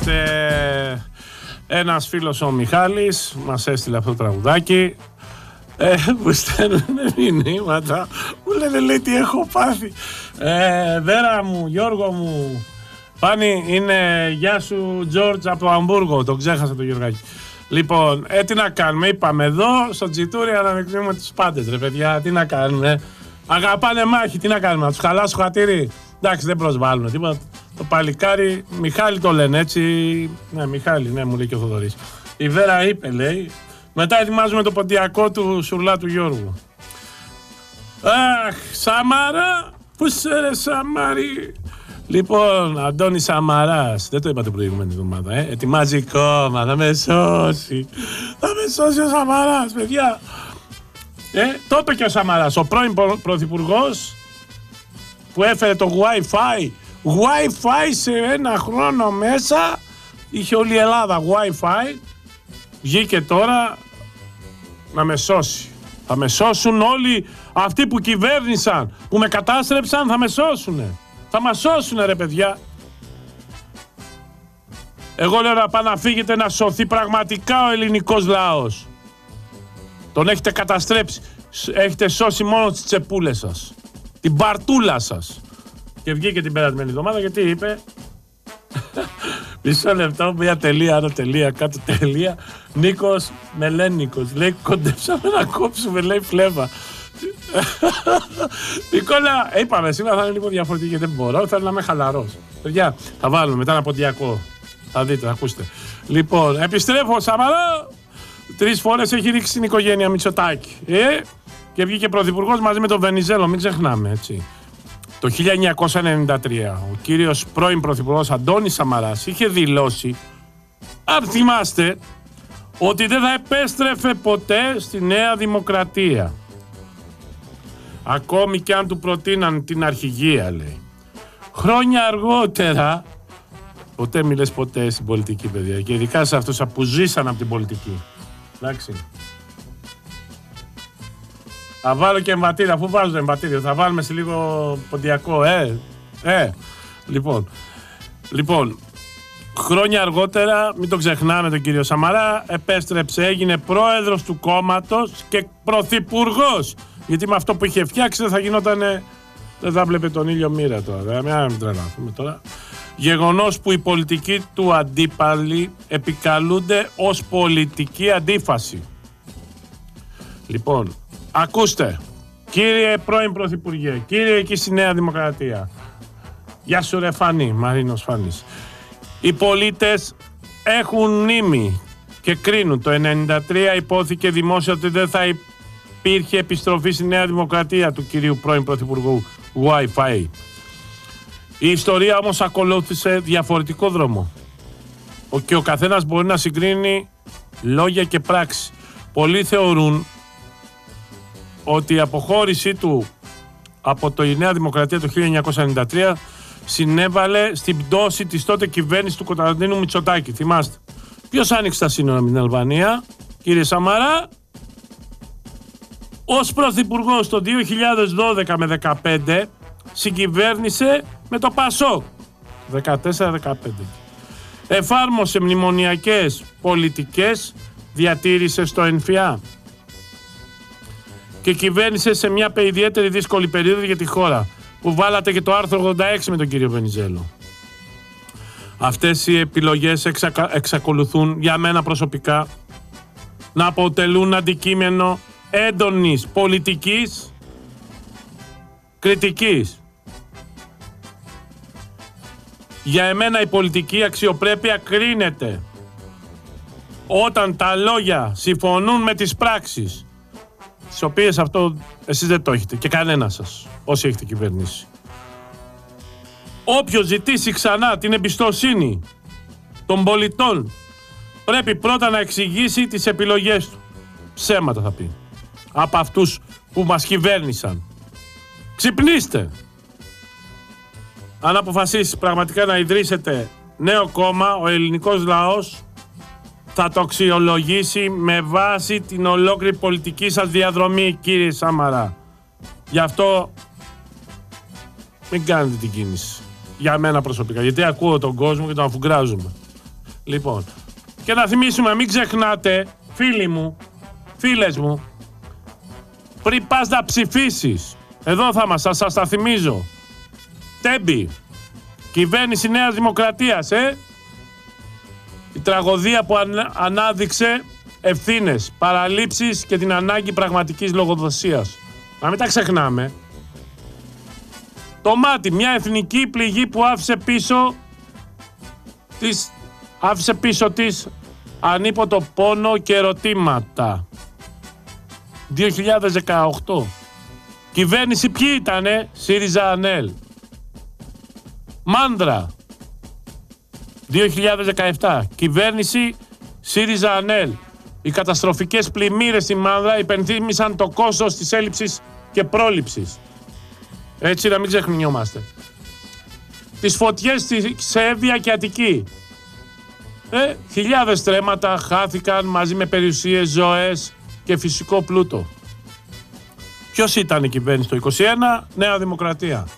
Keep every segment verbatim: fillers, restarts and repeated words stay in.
Είμαστε ένας φίλος ο Μιχάλης, μας έστειλε αυτό το τραγουδάκι. Ε, μου στέλνουν μηνύματα, μου λένε λέει τι έχω πάθει. Ε, Βέρα μου, Γιώργο μου, Πάνη, είναι γεια σου Τζόρτζ από το Αμβούργο, τον ξέχασα το Γιωργάκη. Λοιπόν, ε, τι να κάνουμε, είπαμε εδώ στο Τζιτούρι αναδεικνύουμε τους πάντες ρε παιδιά, τι να κάνουμε. Αγαπάνε μάχη, τι να κάνουμε, να τους χαλάσω χατήρι. Εντάξει, δεν προσβάλλουν τίποτα. Το παλικάρι, Μιχάλη το λένε έτσι. Ναι, Μιχάλη, ναι, μου λέει και ο Θοδωρής. Η Βέρα είπε, λέει. Μετά ετοιμάζουμε το ποντιακό του Σουρλά του Γιώργου. Αχ, Σαμάρα, πού σε ρε Σαμάρι. Λοιπόν, Αντώνης Σαμαράς, δεν το είπα την προηγούμενη εβδομάδα, ε. Ετοιμάζει κόμμα, θα με σώσει. Θα με σώσει ο Σαμαράς, παιδιά. Ε, το είπε και ο Σαμαράς, ο πρώην πρωθυπουργός που έφερε το Wi-Fi. Wi-Fi σε ένα χρόνο μέσα, είχε όλη η Ελλάδα Wi-Fi. Βγήκε τώρα να με σώσει. Θα με σώσουν όλοι αυτοί που κυβέρνησαν, που με κατάστρεψαν, θα με σώσουνε. Θα μας σώσουνε ρε παιδιά. Εγώ λέω να πάνε να φύγετε να σωθεί πραγματικά ο ελληνικός λαός. Τον έχετε καταστρέψει. Έχετε σώσει μόνο τις τσεπούλες σας. Την παρτούλα σας. Και βγήκε την περασμένη εβδομάδα γιατί είπε... Μισό λεπτό, μια τελεία, άλλο τελεία, κάτω τελεία. Νίκος Μελένικος. Λέει κοντέψαμε να κόψουμε, λέει φλέβα. Νικόλα, είπαμε σήμερα θα είναι λίγο διαφορετική και δεν μπορώ. Θέλω να είμαι χαλαρός. Παιδιά, θα βάλουμε μετά ένα ποντιακό. Θα δείτε, θα ακούσετε. Λοιπόν, επιστρέφω Σαμαρά. Τρεις φορές έχει ρίξει την οικογένεια Μητσοτάκη. Ε, και βγήκε πρωθυπουργός μαζί με τον Βενιζέλο, μην ξεχνάμε έτσι. Το χίλια εννιακόσια ενενήντα τρία ο κύριος πρώην πρωθυπουργός Αντώνης Σαμαράς είχε δηλώσει, αν θυμάστε, ότι δεν θα επέστρεφε ποτέ στη Νέα Δημοκρατία. Ακόμη και αν του προτείναν την αρχηγία, λέει. Χρόνια αργότερα, ποτέ μιλες ποτέ στην πολιτική, παιδιά, και ειδικά σε αυτούς που ζήσαν από την πολιτική. Εντάξει. Θα βάλω και εμβατήριο, αφού βάζω το εμβατήριο, θα βάλουμε σε λίγο ποντιακό, ε, ε. Λοιπόν, λοιπόν, χρόνια αργότερα, μην το ξεχνάμε τον κύριο Σαμαρά, επέστρεψε, έγινε πρόεδρος του κόμματος και πρωθυπουργός. Γιατί με αυτό που είχε φτιάξει δεν θα γινότανε, δεν θα βλέπε τον ήλιο μοίρα τώρα, μην τρελαθούμε τώρα. Γεγονός που οι πολιτικοί του αντίπαλοι επικαλούνται ως πολιτική αντίφαση. Λοιπόν, ακούστε, κύριε πρώην Πρωθυπουργέ, κύριε εκεί στη Νέα Δημοκρατία. Γεια σου ρε Φανή, Μαρίνος Φανής. Οι πολίτες έχουν μνήμη και κρίνουν. Το ενενήντα τρία υπόθηκε δημόσια ότι δεν θα υπήρχε επιστροφή στη Νέα Δημοκρατία του κυρίου πρώην Πρωθυπουργού Wi-Fi. Η ιστορία όμως ακολούθησε διαφορετικό δρόμο. Ο, και ο καθένας μπορεί να συγκρίνει λόγια και πράξη. Πολλοί θεωρούν ότι η αποχώρησή του από το η Νέα Δημοκρατία το χίλια εννιακόσια ενενήντα τρία συνέβαλε στην πτώση της τότε κυβέρνησης του Κωνσταντίνου Μητσοτάκη. Θυμάστε. Ποιος άνοιξε τα σύνορα με την Αλβανία, κύριε Σαμαρά? Ως πρωθυπουργός το δύο χιλιάδες δώδεκα με δεκαπέντε συγκυβέρνησε με το ΠΑΣΟΚ δεκατέσσερα δεκαπέντε. Εφάρμοσε μνημονιακές πολιτικές, διατήρησε στο ΕΝΦΙΑ και κυβέρνησε σε μια ιδιαίτερη δύσκολη περίοδο για τη χώρα, που βάλατε και το άρθρο ογδόντα έξι με τον κύριο Βενιζέλο. Αυτές οι επιλογές εξακα... εξακολουθούν για μένα προσωπικά να αποτελούν αντικείμενο έντονης πολιτικής κριτικής. Για εμένα η πολιτική αξιοπρέπεια κρίνεται όταν τα λόγια συμφωνούν με τις πράξεις, τις οποίες αυτό εσείς δεν το έχετε και κανένα σας, όσοι έχετε κυβερνήσει. Όποιος ζητήσει ξανά την εμπιστοσύνη των πολιτών πρέπει πρώτα να εξηγήσει τις επιλογές του. Ψέματα θα πει από αυτούς που μας κυβέρνησαν. Ξυπνήστε! Αν αποφασίσει πραγματικά να ιδρύσετε νέο κόμμα, ο ελληνικός λαός θα το αξιολογήσει με βάση την ολόκληρη πολιτική σας διαδρομή, κύριε Σαμαρά. Γι' αυτό μην κάνετε την κίνηση. Για μένα προσωπικά. Γιατί ακούω τον κόσμο και τον αφουγκράζουμε. Λοιπόν, και να θυμίσουμε, μην ξεχνάτε, φίλοι μου, φίλες μου, πριν πας να ψηφίσεις, εδώ θα μας, σας τα θυμίζω. Τέμπη, κυβέρνηση Νέας Δημοκρατίας, ε. Η τραγωδία που αν, ανάδειξε ευθύνες, παραλήψεις και την ανάγκη πραγματικής λογοδοσίας. Να μην τα ξεχνάμε. Το μάτι, μια εθνική πληγή που άφησε πίσω της, άφησε πίσω της ανίποτο πόνο και ερωτήματα. δύο χιλιάδες δεκαοκτώ. Κυβέρνηση ποιοι ήτανε? ΣΥΡΙΖΑ ΑΝΕΛ. Μάνδρα. δύο χιλιάδες δεκαεπτά. Κυβέρνηση ΣΥΡΙΖΑ ΑΝΕΛ. Οι καταστροφικές πλημμύρες στη Μάνδρα υπενθύμησαν το κόστος της έλλειψης και πρόληψης. Έτσι να μην ξεχνιόμαστε. Τις φωτιές στη Σέβια και Αττική. Ε, χιλιάδες στρέμματα χάθηκαν μαζί με περιουσίες, ζωές και φυσικό πλούτο. Ποιος ήταν η κυβέρνηση το είκοσι ένα? Νέα Δημοκρατία.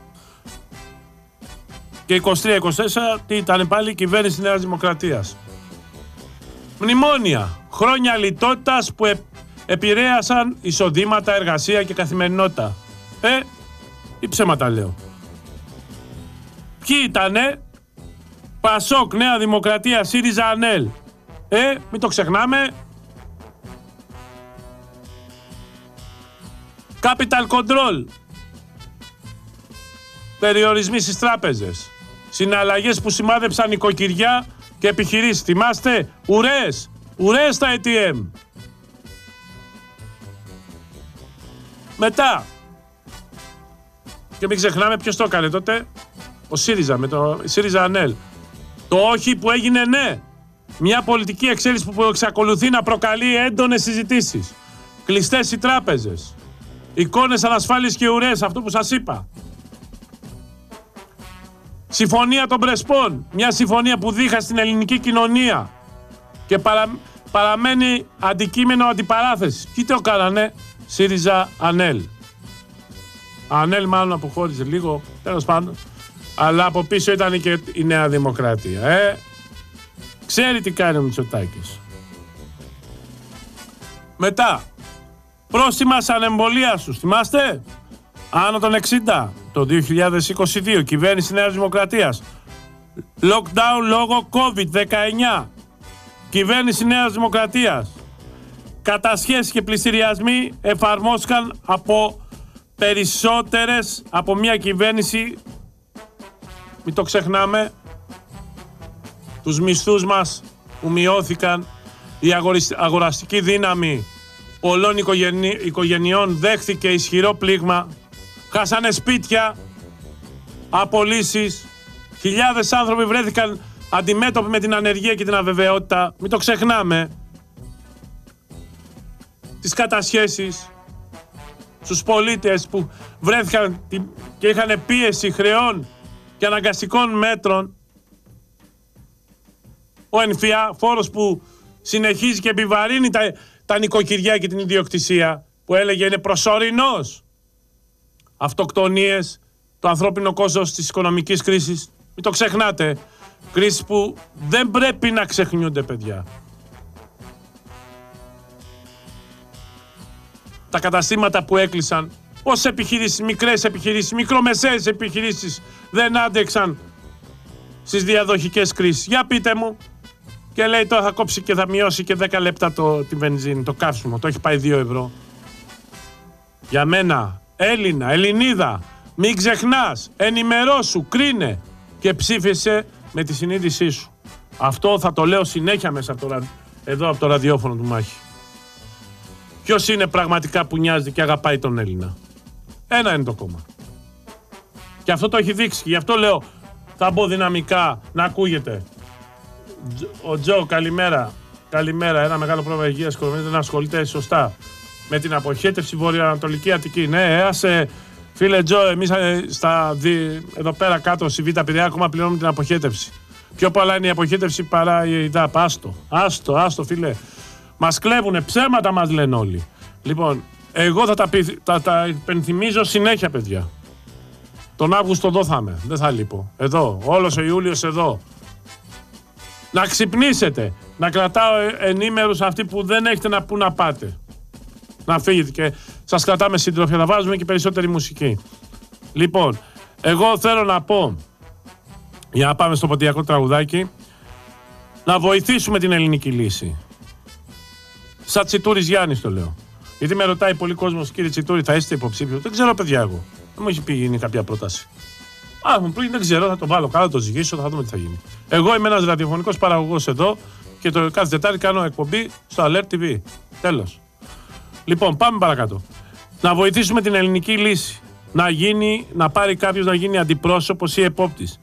Και είκοσι τρία είκοσι τέσσερα τι ήταν πάλι? Η κυβέρνηση Νέας Δημοκρατίας. Μνημόνια. Χρόνια λιτότητας που ε, επηρέασαν εισοδήματα, εργασία και καθημερινότητα. Ε, ή ψέματα λέω. Ποιοι ήτανε? Πασόκ, Νέα Δημοκρατία, ΣΥΡΙΖΑ ΑΝΕΛ. Ε, μην το ξεχνάμε. Capital Control. Περιορισμοί στις τράπεζες. Συναλλαγές που σημάδεψαν νοικοκυριά και επιχειρήσεις. Θυμάστε, ουρές, ουρές στα έι τι εμ. Μετά, και μην ξεχνάμε ποιος το έκανε τότε, ο ΣΥΡΙΖΑ με το ΣΥΡΙΖΑ ΑΝΕΛ. Το όχι που έγινε ναι. Μια πολιτική εξέλιξη που εξακολουθεί να προκαλεί έντονες συζητήσεις. Κλειστές οι τράπεζες. Εικόνες ανασφάλειας και ουρές, αυτό που σας είπα. Συμφωνία των Πρεσπών. Μια συμφωνία που δίχασε στην ελληνική κοινωνία και παρα, παραμένει αντικείμενο αντιπαράθεσης. Ποιοι το κάνανε? ΣΥΡΙΖΑ ΑΝΕΛ. ΑΝΕΛ μάλλον αποχώρησε λίγο, τέλος πάντων. Αλλά από πίσω ήταν και η Νέα Δημοκρατία. Ε. Ξέρει τι κάνει ο Μητσοτάκης. Μετά, πρόστιμα σαν εμβολία σου. Θυμάστε? Άνω των εξήντα. Το δύο χιλιάδες είκοσι δύο. Κυβέρνηση Νέας Δημοκρατίας. Lockdown λόγω κόβιντ δεκαεννιά. Κυβέρνηση Νέας Δημοκρατίας. Κατασχέσεις και πληστηριασμοί εφαρμόστηκαν από περισσότερες από μια κυβέρνηση. Μην το ξεχνάμε. Τους μισθούς μας που μειώθηκαν. Η αγοραστική δύναμη πολλών οικογενει... οικογενειών δέχθηκε ισχυρό πλήγμα. Χάσανε σπίτια, απολύσεις. Χιλιάδες άνθρωποι βρέθηκαν αντιμέτωποι με την ανεργία και την αβεβαιότητα. Μην το ξεχνάμε. Τις κατασχέσεις στους πολίτες που βρέθηκαν και είχαν πίεση χρεών και αναγκαστικών μέτρων. Ο ΕΝΦΙΑ, φόρος που συνεχίζει και επιβαρύνει τα, τα νοικοκυριά και την ιδιοκτησία, που έλεγε είναι προσωρινός. Αυτοκτονίες, το ανθρώπινο κόστος της οικονομικής κρίσης. Μην το ξεχνάτε. Κρίσεις που δεν πρέπει να ξεχνιούνται, παιδιά. Τα καταστήματα που έκλεισαν, όσες επιχειρήσεις, μικρές επιχειρήσεις, μικρομεσαίες επιχειρήσεις δεν άντεξαν στις διαδοχικές κρίσεις. Για πείτε μου. Και λέει τώρα θα κόψει και θα μειώσει και δέκα λεπτά το, τη βενζίνη, το καύσιμο. Το έχει πάει δύο ευρώ. Για μένα, Έλληνα, Ελληνίδα, μην ξεχνάς, ενημερώσου, κρίνε και ψήφισε με τη συνείδησή σου. Αυτό θα το λέω συνέχεια μέσα από το, εδώ από το ραδιόφωνο του Μάχη. Ποιος είναι πραγματικά που νοιάζεται και αγαπάει τον Έλληνα? Ένα είναι το κόμμα. Και αυτό το έχει δείξει. Γι' αυτό λέω, θα μπω δυναμικά να ακούγεται. Ο Τζο, καλημέρα. Καλημέρα. Ένα μεγάλο πρόβλημα υγείας οικονομίας, να ασχολείται σωστά με την αποχέτευση βορειοανατολική Αττική. Ναι, άσε, φίλε Τζο, εμείς στα δι... εδώ πέρα κάτω στη Β' Πειραιά ακόμα πληρώνουμε την αποχέτευση. Πιο πολλά είναι η αποχέτευση παρά η ΔΑΠ. Άστο, άστο, άστο, φίλε. Μας κλέβουνε, ψέματα μας λένε όλοι. Λοιπόν, εγώ θα τα, πι... τα, τα υπενθυμίζω συνέχεια, παιδιά. Τον Αύγουστο εδώ θα είμαι, δεν θα λείπω. Εδώ, όλος ο Ιούλιος εδώ. Να ξυπνήσετε. Να κρατάω ενήμερους αυτοί που δεν έχετε να πού να πάτε. Να φύγετε και σας κρατάμε συντροφιά. Θα βάζουμε και περισσότερη μουσική. Λοιπόν, εγώ θέλω να πω, για να πάμε στο ποντιακό τραγουδάκι, να βοηθήσουμε την ελληνική λύση. Σαν Τσιτούρης Γιάννης το λέω. Γιατί με ρωτάει πολλοί κόσμος, κύριε Τσιτούρη, θα είστε υποψήφιο? Δεν ξέρω, παιδιά, εγώ. Δεν μου έχει πει γίνει κάποια πρόταση. Α, μου πει, δεν ξέρω, θα το βάλω κάτω, θα το ζυγίσω, θα δούμε τι θα γίνει. Εγώ είμαι ένας ραδιοφωνικός παραγωγός εδώ και το κάθε Τετάρτη κάνω εκπομπή στο Alert τι βι. Τέλος. Λοιπόν, πάμε παρακάτω. Να βοηθήσουμε την ελληνική λύση. Να γίνει, να πάρει κάποιος να γίνει αντιπρόσωπος ή επόπτης.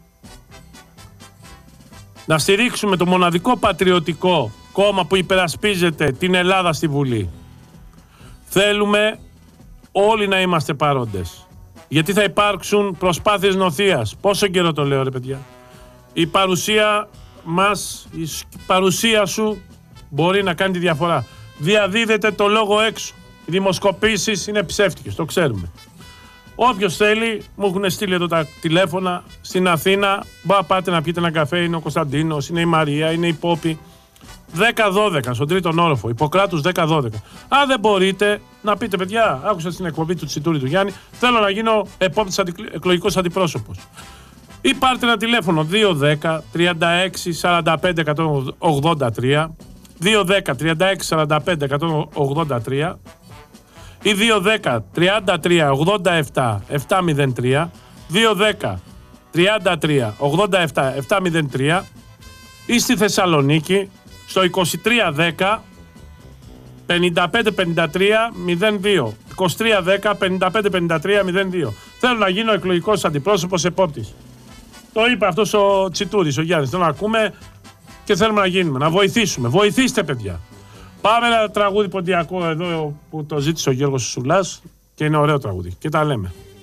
Να στηρίξουμε το μοναδικό πατριωτικό κόμμα που υπερασπίζεται την Ελλάδα στη Βουλή. Θέλουμε όλοι να είμαστε παρόντες. Γιατί θα υπάρξουν προσπάθειες νοθείας. Πόσο καιρό το λέω, ρε παιδιά. Η παρουσία μας, η παρουσία σου μπορεί να κάνει τη διαφορά. Διαδίδεται το λόγο έξω. Οι δημοσκοπήσεις είναι ψεύτικες, το ξέρουμε. Όποιος θέλει, μου έχουν στείλει εδώ τα τηλέφωνα στην Αθήνα. Μπα πάτε να πιείτε ένα καφέ, είναι ο Κωνσταντίνος, είναι η Μαρία, είναι η Πόπη. δέκα δώδεκα στον τρίτον όροφο, Ιπποκράτους δέκα δώδεκα. Αν δεν μπορείτε, να πείτε, παιδιά, άκουσα στην εκπομπή του Τσιτούρη του Γιάννη, θέλω να γίνω επόπτης εκλογικός αντιπρόσωπος. Ή πάρτε ένα τηλέφωνο δύο δέκα τριάντα έξι σαράντα πέντε εκατόν ογδόντα τρία, δύο δέκα τριάντα έξι σαράντα πέντε εκατόν ογδόντα τρία ή δύο δέκα τριάντα τρία ογδόντα επτά επτακόσια τρία, δύο δέκα τριάντα τρία ογδόντα επτά επτακόσια τρία ή στη Θεσσαλονίκη στο είκοσι τρία δέκα πενήντα πέντε πενήντα τρία μηδέν δύο, είκοσι τρία δέκα πενήντα πέντε πενήντα τρία μηδέν δύο. Θέλω να γίνω εκλογικός αντιπρόσωπος επόπτης. Το είπε αυτός ο Τσιτούρης, ο Γιάννης. Θέλω να ακούμε και θέλουμε να γίνουμε, να βοηθήσουμε. Βοηθήστε, παιδιά. Πάμε ένα τραγούδι ποντιακό εδώ που το ζήτησε ο Γιώργος Σουλάς και είναι ωραίο τραγούδι. Και τα λέμε.